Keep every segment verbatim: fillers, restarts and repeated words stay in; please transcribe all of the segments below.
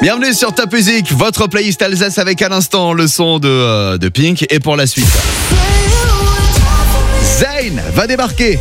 Bienvenue sur Top Music, votre playlist Alsace avec à l'instant le son de, euh, de Pink. Et pour la suite, Zayn va débarquer.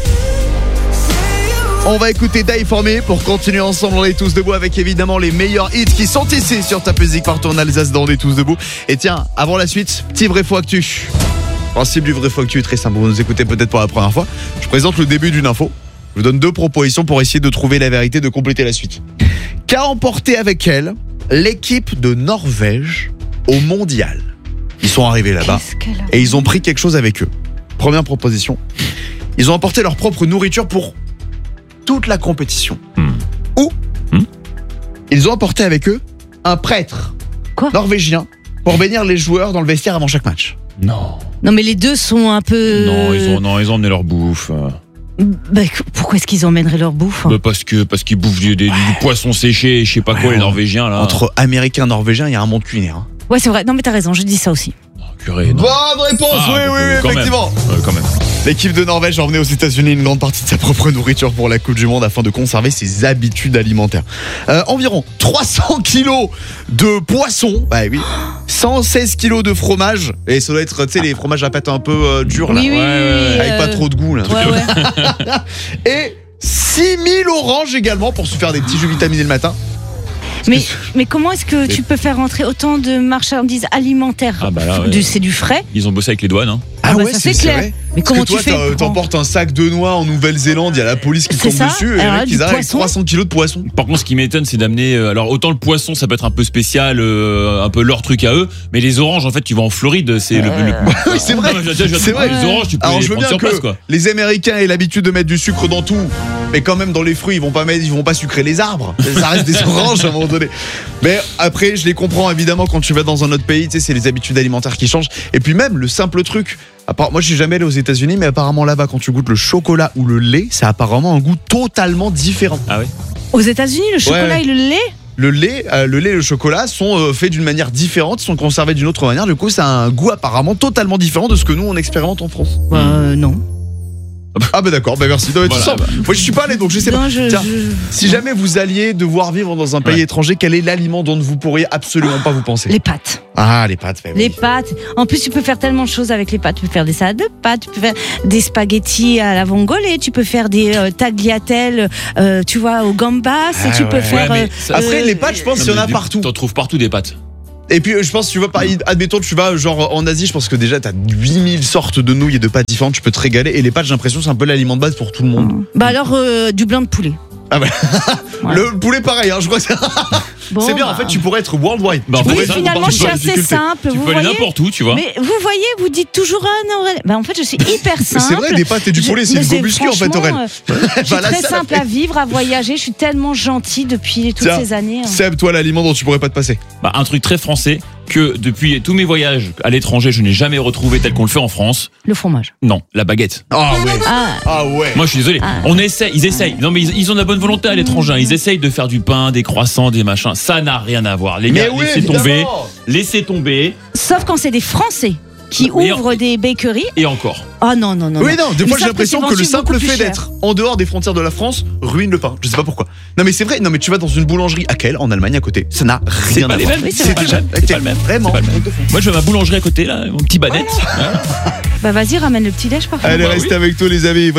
On va écouter Die For Me pour continuer ensemble. On est tous debout avec évidemment les meilleurs hits qui sont ici sur Top Music partout en Alsace dans On est tous debout. Et tiens, avant la suite, petit vrai faux actu. Principe du vrai faux actu est très simple. Vous nous écoutez peut-être pour la première fois. Je présente le début d'une info. Je vous donne deux propositions pour essayer de trouver la vérité, de compléter la suite. Qu'a emporté avec elle l'équipe de Norvège au mondial? Ils sont arrivés là-bas et ils ont pris quelque chose avec eux. Première proposition. Ils ont emporté leur propre nourriture pour toute la compétition. Hmm. Ou hmm. ils ont emporté avec eux un prêtre Quoi norvégien pour bénir les joueurs dans le vestiaire avant chaque match. Non. Non mais les deux sont un peu... Non, ils ont, non, ils ont emmené leur bouffe. Bah, pourquoi est-ce qu'ils emmèneraient leur bouffe? Bah parce que parce qu'ils bouffent du, du, du poisson séché, je sais pas quoi, Ouais, les Norvégiens là. Entre Américains et Norvégiens, il y a un monde culinaire. Hein. Ouais c'est vrai, non mais t'as raison, je dis ça aussi. Non, purée, non. Bonne réponse, Ah, oui, bah, oui, oui, quand effectivement. Même. Ouais, quand même. L'équipe de Norvège a emmené aux États-Unis une grande partie de sa propre nourriture pour la Coupe du Monde afin de conserver ses habitudes alimentaires. Euh, environ trois cents kilos de poisson, bah oui, cent seize kilos de fromage, et ça doit être, tu sais, les fromages à pâte un peu euh, durs là, Oui, oui, ouais, ouais, oui, avec euh, pas trop de goût là. Ouais, ouais. Et six mille oranges également pour se faire des petits jus vitaminés le matin. Mais, mais comment est-ce que tu peux faire rentrer autant de marchandises alimentaires? Ah bah là, ouais. Du- C'est du frais. Ils ont bossé avec les douanes. Hein. Ah bah ça, c'est clair. vrai. Mais Parce comment que toi, tu fais t'en- pour- t'emportes un sac de noix en Nouvelle-Zélande, il y a la police qui C'est tombe ça. dessus, et Alors les là, mecs, du ils arrivent avec poisson. trois cents kilos de poisson. Par contre, ce qui m'étonne, c'est d'amener. euh, Alors, autant le poisson, ça peut être un peu spécial, euh, un peu leur truc à eux, mais les oranges, en fait, tu vas en Floride, c'est le, le. Oui, c'est vrai. Non, mais je- je- je- C'est vrai. Les oranges, tu peux Alors les je veux prendre bien sur que place, quoi. les Américains aient l'habitude de mettre du sucre dans tout, mais quand même dans les fruits ils vont pas mettre, ils vont pas sucrer les arbres. Ça reste des oranges à un moment donné. Mais après je les comprends évidemment quand tu vas dans un autre pays, tu sais c'est les habitudes alimentaires qui changent. Et puis même le simple truc. À part, moi je suis jamais allé aux États-Unis, mais apparemment là-bas quand tu goûtes le chocolat ou le lait, ça a apparemment un goût totalement différent. Ah ouais. Aux États-Unis, le chocolat Ouais, ouais. et le lait? Le lait, euh, le lait et le chocolat sont euh, faits d'une manière différente, sont conservés d'une autre manière. Du coup, ça a un goût apparemment totalement différent de ce que nous on expérimente en France. Bah euh, non. Ah bah d'accord, bah merci. Non, mais tu Voilà, sens, bah. moi je suis pas allé donc je sais pas. Non, je- Tiens, je- si jamais vous alliez devoir vivre dans un pays Ouais. étranger, quel est l'aliment dont vous pourriez absolument pas vous penser? Les pâtes. Ah, les pâtes. bah oui. Les pâtes. En plus, tu peux faire tellement de choses avec les pâtes. Tu peux faire des salades de pâtes, tu peux faire des spaghettis à la vongole, tu peux faire des euh, tagliatelles, euh, tu vois, au gambas, Ah et tu peux ouais. faire. Ouais, mais euh, ça- Après, euh, les pâtes, je pense Non, qu'il y en mais a du- partout. T'en trouves partout des pâtes. Et puis, euh, je pense, tu vas pas, admettons, tu vas genre en Asie, je pense que déjà t'as huit mille sortes de nouilles et de pâtes différentes, tu peux te régaler. Et les pâtes, j'ai l'impression, c'est un peu l'aliment de base pour tout le monde. Bah alors, euh, du blanc de poulet. Ah bah. Ouais. Le poulet, pareil, hein, je crois que c'est. Bon, c'est bien, bah. en fait, tu pourrais être worldwide. Bah, en Tu fait, pourrais Oui, ça, être finalement, partout je suis dans la assez difficulté. simple. Tu vous peux aller voyez. n'importe où, tu vois. Mais vous voyez, vous dites toujours un Aurélien. Bah en fait, je suis hyper simple. C'est vrai, des pâtes et du poulet, c'est Mais une go muscu en fait, franchement, Aurel. euh, Je suis Va à la très salle simple après. à vivre, à voyager. Je suis tellement gentille depuis toutes Tiens, ces années. hein. Seb, toi, l'aliment dont tu pourrais pas te passer. Bah, un truc très français que depuis tous mes voyages à l'étranger, je n'ai jamais retrouvé tel qu'on le fait en France. Le fromage. Non, la baguette. Ah ouais. Ah. Ah ouais. Moi, je suis désolé. Ah. On essaie, ils essayent. Non, mais ils, ils ont de la bonne volonté à l'étranger. hein. Ils essayent de faire du pain, des croissants, des machins. Ça n'a rien à voir. Les Mais gars, oui, laissez tomber. évidemment. Laissez tomber. Sauf quand c'est des Français qui Mais en- ouvrent des bakeries. Et encore. Oh non, non, non. Oui, non, des Ils fois j'ai savent l'impression c'est que le vendu simple beaucoup plus fait cher. d'être en dehors des frontières de la France ruine le pain. Je sais pas pourquoi. Non, mais c'est vrai, non, mais tu vas dans une boulangerie à Quelle, en Allemagne à côté. Ça n'a rien pas à les voir. mêmes. Oui, c'est C'est vrai. déjà. C'est pas le même. Vraiment. C'est pas le même. Moi, je vais à ma boulangerie à côté, là, mon petit banette. Voilà. Bah vas-y, ramène le petit déj par contre. Allez, Bah restez oui. avec toi, les amis.